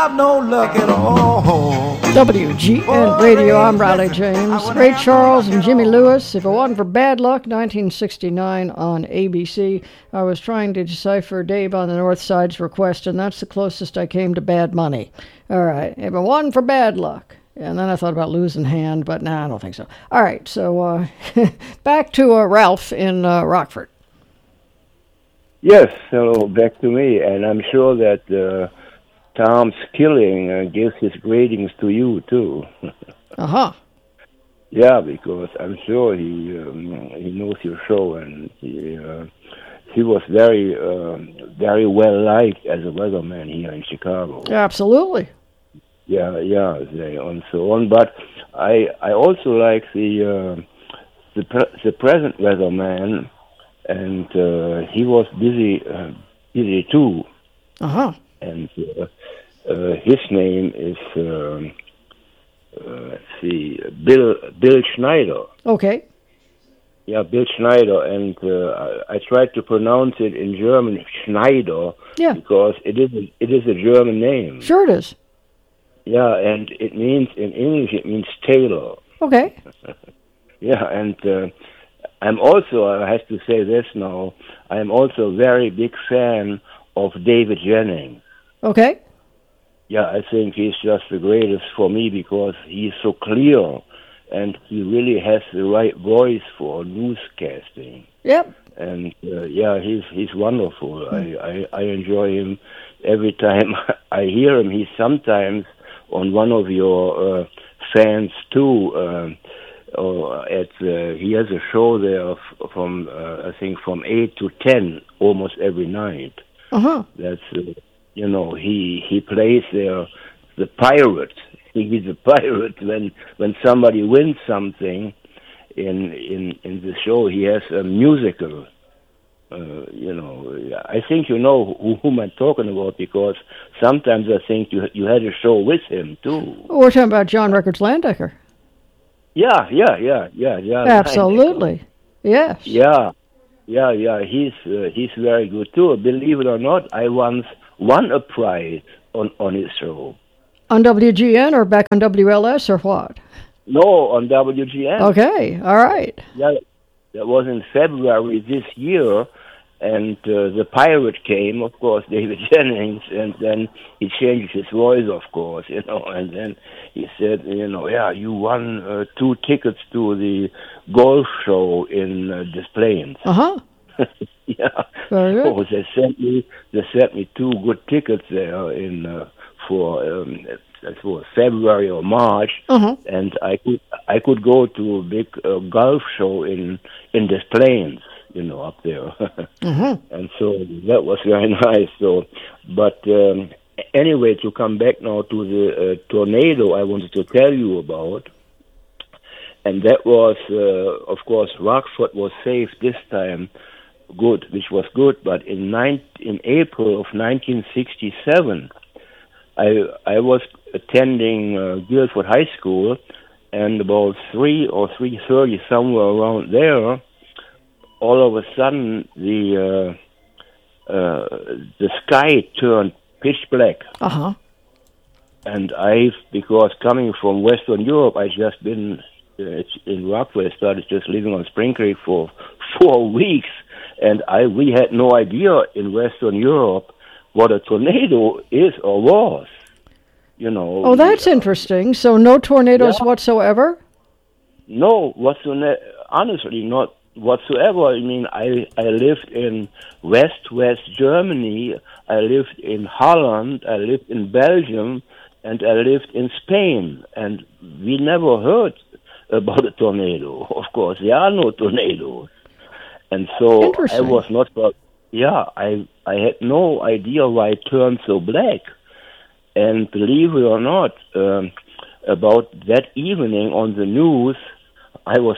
have no luck at all. WGN Radio, I'm Riley James. Ray Charles and Jimmy Lewis. If it wasn't for Bad Luck, 1969 on ABC. I was trying to decipher Dave on the North Side's request, and that's the closest I came to Bad Money. All right, if it wasn't for Bad Luck. And then I thought about Losing Hand, but I don't think so. All right, so back to Ralph in Rockford. Yes, so back to me, and I'm sure that Tom's Killing gives his greetings to you too. Uh-huh. Yeah, because I'm sure he knows your show, and he was very well liked as a weatherman here in Chicago. Absolutely. Yeah, and so on. But I also like the present weatherman, and he was busy too. Uh-huh. And his name is let's see, Bill Schneider. Okay. Yeah, Bill Schneider, and I tried to pronounce it in German, Schneider, because it is a German name. Sure it is. Yeah, and it means, in English, it means tailor. Okay. Yeah, and I'm also, I have to say this now, I'm also a very big fan of David Jennings. Okay. Yeah, I think he's just the greatest for me because he's so clear and he really has the right voice for newscasting. Yep. And he's wonderful. I enjoy him every time I hear him. He's sometimes on one of your fans too. He has a show there from I think from 8 to 10 almost every night. Uh-huh. That's he plays there the pirate. He's a pirate when somebody wins something in the show. He has a musical. I think you know whom I'm talking about because sometimes I think you had a show with him too. We're talking about John Records Landecker. Yeah. Absolutely. Yes. Yeah. He's very good too. Believe it or not, I once won a prize on his show. On WGN or back on WLS or what? No, on WGN. Okay, all right. Yeah, that was in February this year, and the pirate came, of course, David Jennings, and then he changed his voice, of course, and then he said, you won 2 tickets to the golf show in Des Plaines. Uh-huh. Yeah. Very good. Oh, they sent me 2 good tickets there for February or March, uh-huh. and I could go to a big golf show in Des Plaines, up there, uh-huh. and so that was very nice. So, but anyway, to come back now to the tornado I wanted to tell you about, and that was, of course, Rockford was saved this time. Good, which was good, but in April of 1967, I was attending Guilford High School, and about 3 or 3:30, somewhere around there, all of a sudden the sky turned pitch black. Uh-huh. And because coming from Western Europe, I just been in Rockford. I started just living on Spring Creek for 4 weeks. And we had no idea in Western Europe what a tornado is or was. Oh, that's interesting. So no tornadoes whatsoever? No, honestly, not whatsoever. I mean, I lived in West Germany. I lived in Holland. I lived in Belgium. And I lived in Spain. And we never heard about a tornado. Of course, there are no tornadoes. And so I was not, I had no idea why it turned so black. And believe it or not, about that evening on the news, I was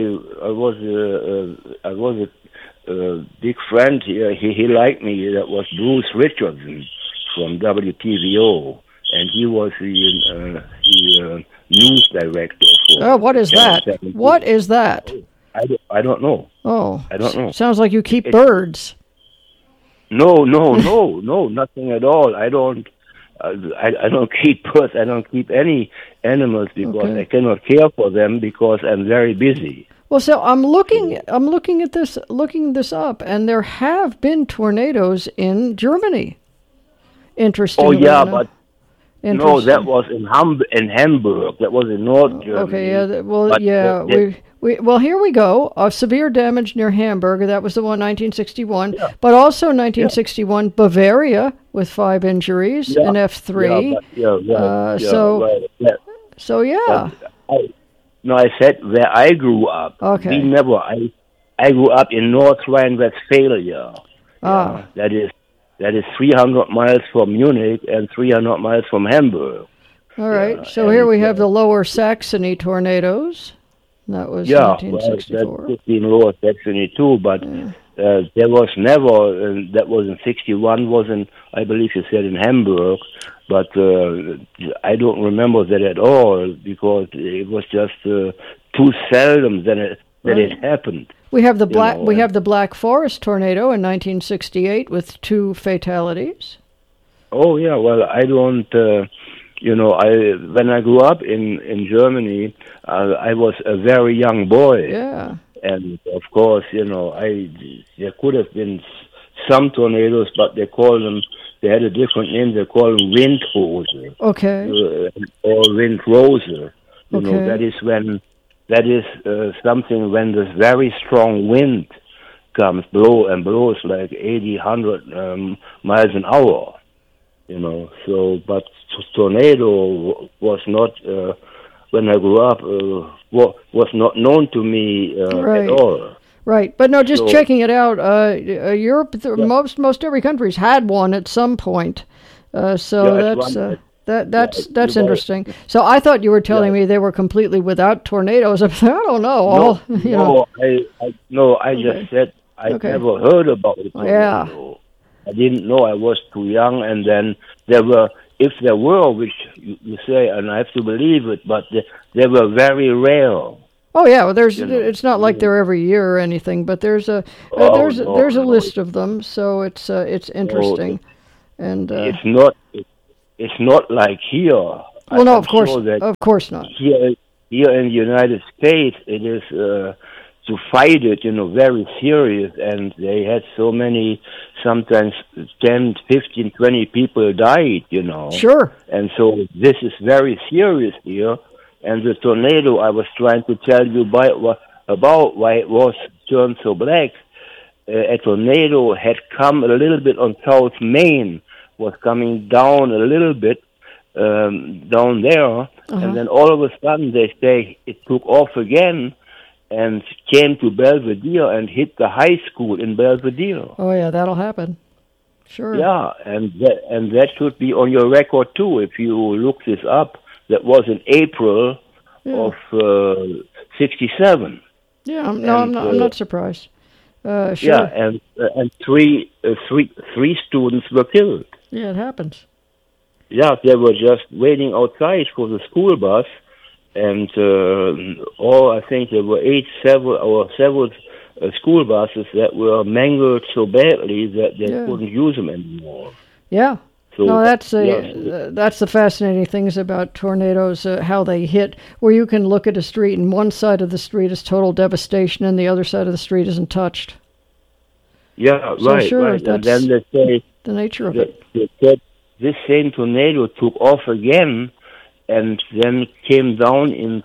a big friend here. He liked me. That was Bruce Richardson from WTVO, and he was the news director. What is that? What is that? I don't know. Oh, I don't know. Sounds like you keep birds. No, nothing at all. I don't I don't keep birds. I don't keep any animals because Okay. I cannot care for them because I'm very busy. Well, so I'm looking at looking this up, and there have been tornadoes in Germany. Interesting. Oh yeah, but no, Interesting. that was in Hamburg. That was in North Germany. Okay, yeah. Well, But, yeah, that- well, here we go. Severe damage near Hamburg. That was the one, 1961. But also 1961, Bavaria with 5 injuries, an F3. So yeah. No, I said where I grew up. Okay. I grew up in North Rhine-Westphalia. Ah. That is 300 miles from Munich and 300 miles from Hamburg. All right. Yeah, So here and, we have the Lower Saxony tornadoes. That was 1964. Well, that's in Lower Saxony too, but there was never, that was in 61, I believe you said in Hamburg, but I don't remember that at all because it was just too seldom that it happened. We have the Black Forest tornado in 1968 with 2 fatalities. Oh yeah, well I don't. When I grew up in Germany, I was a very young boy. Yeah. And of course, there could have been some tornadoes, but they had a different name. They call them Windrose. Okay. Or Windrose. Okay. That is something when this very strong wind blows like 80, 100 miles an hour. But tornado was not, when I grew up, was not known to me at all. Right, but no, just checking it out. Europe, most every country's had one at some point. That's interesting. So I thought you were telling me they were completely without tornadoes. I don't know. I just said I never heard about it. Yeah. I didn't know. I was too young, and then if there were, which you say, and I have to believe it, but they were very rare. Oh yeah, well, it's not like they're every year or anything, but there's a list of them, so it's interesting, and it's not like here. Well, no, of course not. Here in the United States, it is to fight it, very serious, and they had so many, sometimes 10, 15, 20 people died, Sure. And so this is very serious here. And the tornado I was trying to tell you about why it was turned so black, a tornado had come a little bit on South Main, was coming down a little bit down there, and then all of a sudden they say it took off again and came to Belvedere and hit the high school in Belvedere. Oh yeah, that'll happen. Sure. Yeah, and that should be on your record too. If you look this up, that was in April of '67. Yeah, I'm not surprised. Sure. Yeah, and three students were killed. Yeah, it happens. Yeah, they were just waiting outside for the school bus, and I think there were several school buses that were mangled so badly that they couldn't use them anymore. Yeah. So, no, that's the fascinating things about tornadoes, how they hit, where you can look at a street and one side of the street is total devastation and the other side of the street isn't touched. Yeah, so right, sure, right. That's and then they say the nature of it. They said this same tornado took off again and then came down in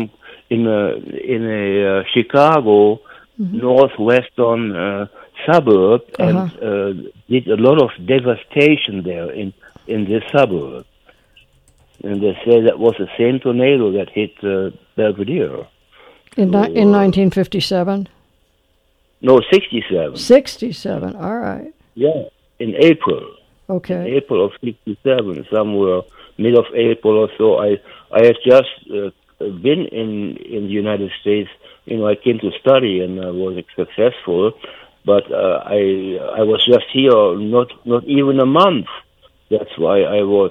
a Chicago northwestern suburb and did a lot of devastation there in this suburb. And they say that was the same tornado that hit Belvedere. In 1957? No, 67. 67, all right. Yeah, in April. Okay. In April of 67, somewhere mid of April or so. I had just been in the United States. I came to study and I was successful, but I was just here not even a month. That's why I was,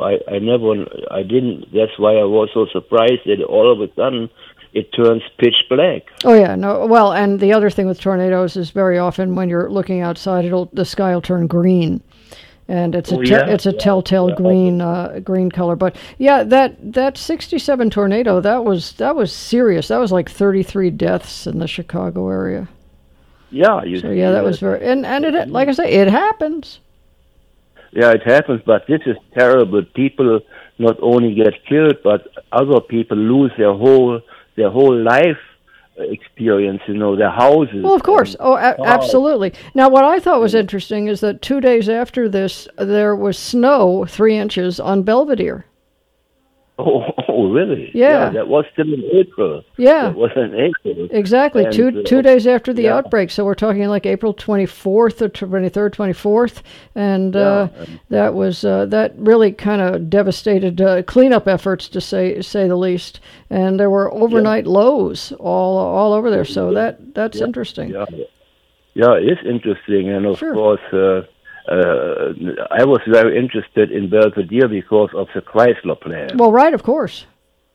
that's why I was so surprised that all of a sudden it turns pitch black. Oh yeah, no. Well, and the other thing with tornadoes is very often when you're looking outside, the sky will turn green, and it's Oh, yeah, it's a yeah, telltale yeah. green color. But yeah, that 67 tornado, that was serious. That was like 33 deaths in the Chicago area. Yeah, you So see yeah, that was very, and it, like I say, it happens. Yeah, it happens, but this is terrible. People not only get killed, but other people lose their whole life experience. Their houses. Well, of course. and Oh, cars. absolutely. Now, what I thought was interesting is that 2 days after this, there was snow 3 inches on Belvedere. Oh, really? Yeah. That was still in April. Yeah. That was in April. Exactly. And, Two days after the yeah. outbreak. So we're talking like April 24th or 23rd, 24th. And that was that really kind of devastated cleanup efforts, to say the least. And there were overnight lows all over there. So that's interesting. Yeah, it's interesting. And of Sure. course, I was very interested in Belvedere because of the Chrysler plant. Well, right, of course.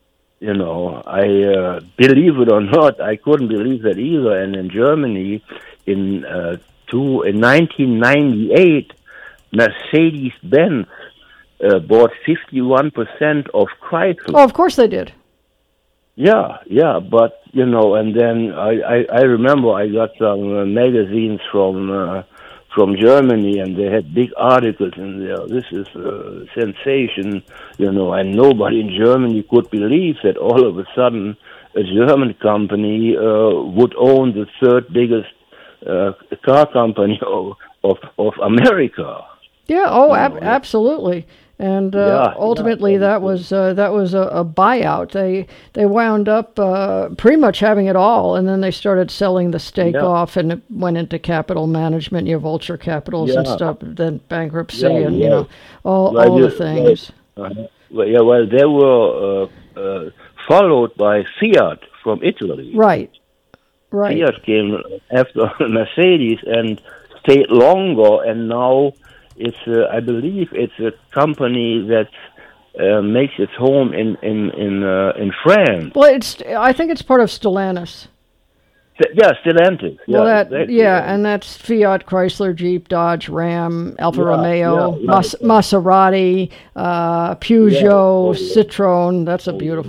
I believe it or not, I couldn't believe that either. And in Germany, in 1998, Mercedes-Benz bought 51% of Chrysler. Oh, of course they did. Yeah, but and then I remember I got some magazines from Germany, and they had big articles in there. This is a sensation, and nobody in Germany could believe that all of a sudden a German company would own the third biggest car company of America. Yeah. Oh, absolutely. And ultimately, that was a buyout. They wound up pretty much having it all, and then they started selling the stake off, and it went into capital management, Vulture Capitals and stuff. Then bankruptcy, and all the things. Well, they were followed by Fiat from Italy. Right. Fiat came after Mercedes and stayed longer, and now. I believe it's a company that makes its home in France. Well, I think it's part of Stellantis. Stellantis. Well, exactly. And that's Fiat, Chrysler, Jeep, Dodge, Ram, Alfa Romeo, right. Maserati, Peugeot, Citroen. That's a beautiful